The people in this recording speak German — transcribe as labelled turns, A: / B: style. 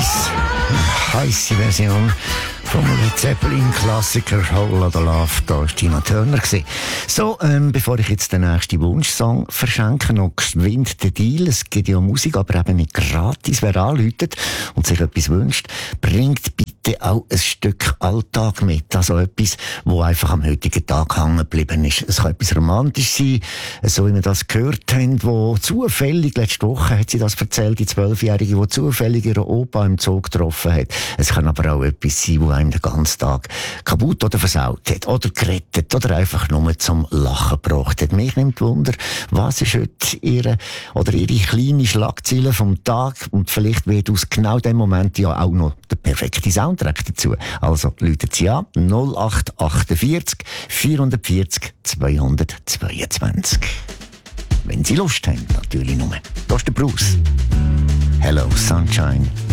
A: Ice. Heisse Version vom Led Zeppelin-Klassiker Whole Lotta Love. Da war Tina Turner. So, bevor ich jetzt den nächsten Wunschsong verschenke, noch geschwind den Deal. Es gibt ja Musik, aber eben nicht gratis. Wer anruft und sich etwas wünscht, bringt bitte auch ein Stück Alltag mit. Also etwas, wo einfach am heutigen Tag hängen geblieben ist. Es kann etwas romantisch sein, so wie wir das gehört haben, wo zufällig, letzte Woche hat sie das erzählt, die 12-Jährige, die zufällig ihren Opa im Zoo getroffen hat. Es kann aber auch etwas sein, wo einem den ganzen Tag kaputt oder versaut hat, oder gerettet, oder einfach nur zum Lachen gebracht hat. Mich nimmt Wunder, was ist heute ihre kleine Schlagzeile vom Tag, und vielleicht wird aus genau dem Moment ja auch noch der perfekte Soundtrack dazu. Also läutet sie an 0848 440 222. Wenn Sie Lust haben, natürlich nur. Das ist der Bruce. Hello, Sunshine.